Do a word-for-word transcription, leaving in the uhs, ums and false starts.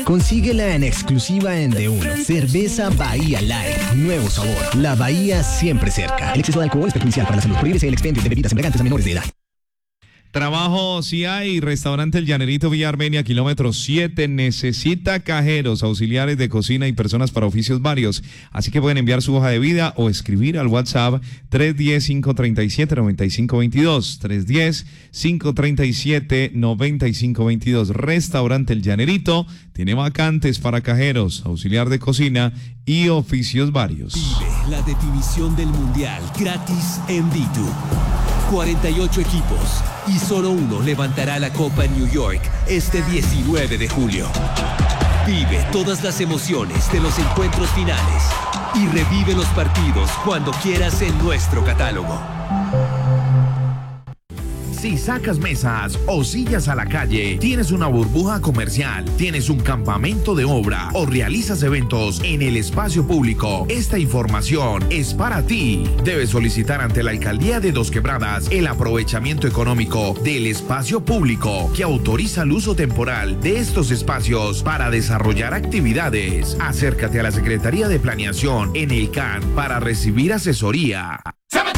Consíguela en exclusiva en De Uno. Cerveza Bahía Light. Nuevo sabor. La Bahía siempre cerca. El exceso de alcohol es perjudicial para la salud. Prohíbese el expendio de bebidas embriagantes a menores de edad. Trabajo sí hay. Restaurante El Llanerito Villa Armenia, kilómetro siete. Necesita cajeros, auxiliares de cocina y personas para oficios varios. Así que pueden enviar su hoja de vida o escribir al WhatsApp tres uno cero, cinco tres siete, nueve cinco dos dos. tres uno cero, cinco tres siete, nueve cinco dos dos. Restaurante El Llanerito tiene vacantes para cajeros, auxiliar de cocina y oficios varios. Vive la definición del Mundial gratis en Vitu. cuarenta y ocho equipos y solo uno levantará la copa en New York este diecinueve de julio. Vive todas las emociones de los encuentros finales y revive los partidos cuando quieras en nuestro catálogo. Si sacas mesas o sillas a la calle, tienes una burbuja comercial, tienes un campamento de obra o realizas eventos en el espacio público, esta información es para ti. Debes solicitar ante la Alcaldía de Dos Quebradas el aprovechamiento económico del espacio público que autoriza el uso temporal de estos espacios para desarrollar actividades. Acércate a la Secretaría de Planeación en el C A N para recibir asesoría.